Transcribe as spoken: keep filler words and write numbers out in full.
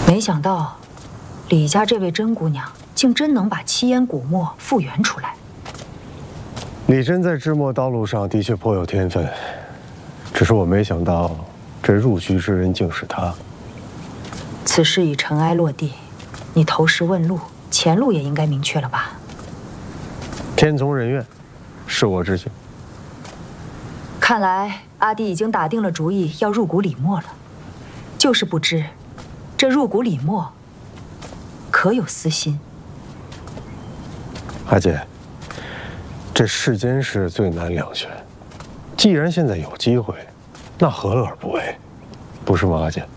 没想到，李家这位甄姑娘竟真能把七烟古墨复原出来。 李真在制墨道路上的确颇有天分，只是我没想到，这入局之人竟是他。 此事已尘埃落地，你投石问路，前路也应该明确了吧？ 天从人愿，是我知悉。 看来阿弟已经打定了主意要入股李墨了，就是不知，这入股李墨可有私心？ 阿姐。 这世间事最难两全，既然现在有机会，那何乐而不为？不是吗，阿姐？